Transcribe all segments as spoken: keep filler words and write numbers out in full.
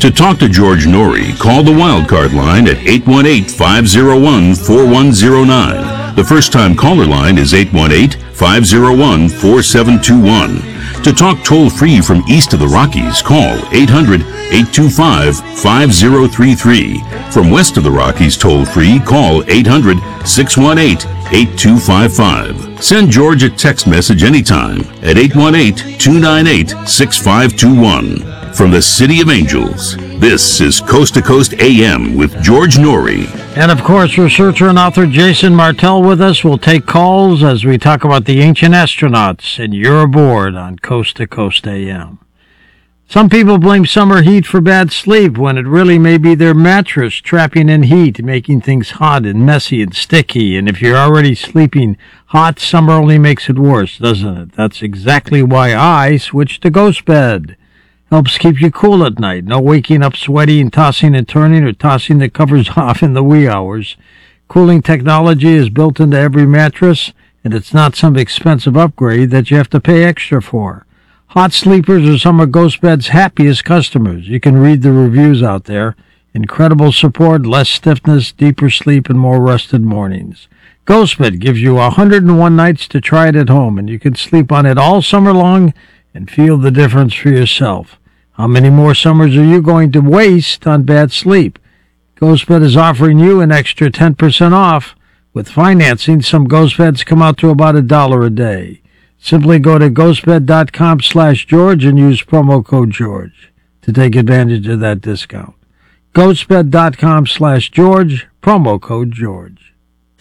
To talk to George Norrie, call the Wildcard line at eight one eight, five oh one, four one oh nine. The first-time caller line is eight one eight, five oh one, four seven two one. To talk toll-free from east of the Rockies, call eight hundred, eight two five, five oh three three. From west of the Rockies toll-free, call eight hundred, six one eight, eight two five five. Send George a text message anytime at eight one eight, two nine eight, six five two one. From the City of Angels, this is Coast to Coast A M with George Norrie. And of course, researcher and author Jason Martell with us. We'll take calls as we talk about the ancient astronauts, and you're aboard on Coast to Coast A M. Some people blame summer heat for bad sleep when it really may be their mattress trapping in heat, making things hot and messy and sticky. And if you're already sleeping hot, summer only makes it worse, doesn't it? That's exactly why I switched to Ghost Bed. Helps keep you cool at night. No waking up sweaty and tossing and turning or tossing the covers off in the wee hours. Cooling technology is built into every mattress, and it's not some expensive upgrade that you have to pay extra for. Hot sleepers are some of Ghost Bed's happiest customers. You can read the reviews out there. Incredible support, less stiffness, deeper sleep, and more rested mornings. Ghost Bed gives you one hundred one nights to try it at home, and you can sleep on it all summer long and feel the difference for yourself. How many more summers are you going to waste on bad sleep? GhostBed is offering you an extra ten percent off. With financing, some Ghost Beds come out to about a dollar a day. Simply go to ghostbed.com slash George and use promo code George to take advantage of that discount. ghostbed.com slash George, promo code George.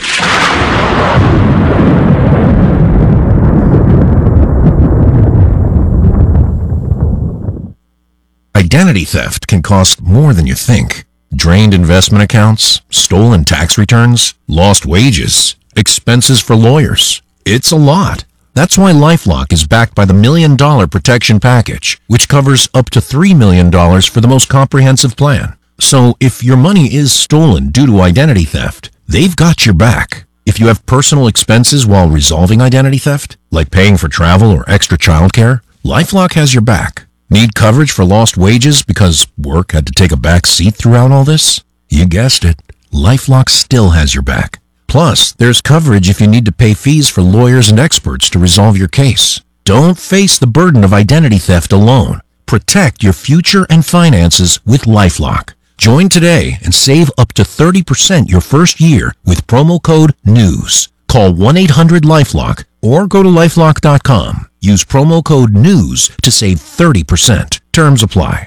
Identity theft can cost more than you think. Drained investment accounts, stolen tax returns, lost wages, expenses for lawyers. It's a lot. That's why LifeLock is backed by the Million Dollar Protection Package, which covers up to three million dollars for the most comprehensive plan. So if your money is stolen due to identity theft, they've got your back. If you have personal expenses while resolving identity theft, like paying for travel or extra childcare, LifeLock has your back. Need coverage for lost wages because work had to take a back seat throughout all this? You guessed it. LifeLock still has your back. Plus, there's coverage if you need to pay fees for lawyers and experts to resolve your case. Don't face the burden of identity theft alone. Protect your future and finances with LifeLock. Join today and save up to thirty percent your first year with promo code NEWS. Call one eight hundred LifeLock or go to lifelock dot com. Use promo code NEWS to save thirty percent. Terms apply.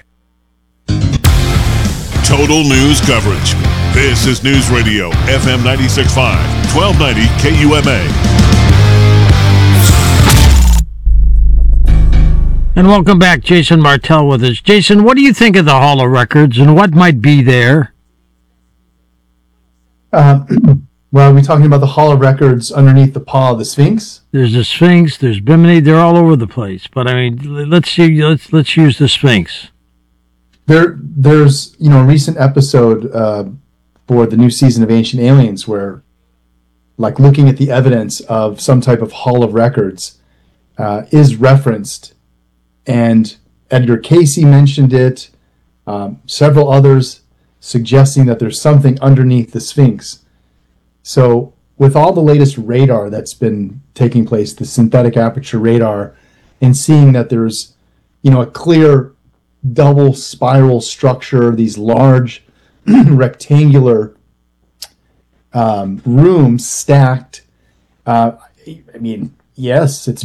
Total news coverage. This is News Radio, F M ninety-six point five, twelve ninety K U M A. And welcome back, Jason Martell with us. Jason, what do you think of the Hall of Records and what might be there? Uh, well, are we talking about the Hall of Records underneath the paw of the Sphinx? There's the Sphinx, there's Bimini, they're all over the place. But I mean, let's see, let's let's use the Sphinx. There, there's you know a recent episode uh, for the new season of Ancient Aliens where, like, looking at the evidence of some type of Hall of Records uh, is referenced, and Edgar Casey mentioned it. Um, several others suggesting that there's something underneath the Sphinx. So, with all the latest radar that's been taking place, the synthetic aperture radar, and seeing that there's, you know, a clear double spiral structure, these large rectangular um, rooms stacked. Uh, I mean, yes, it's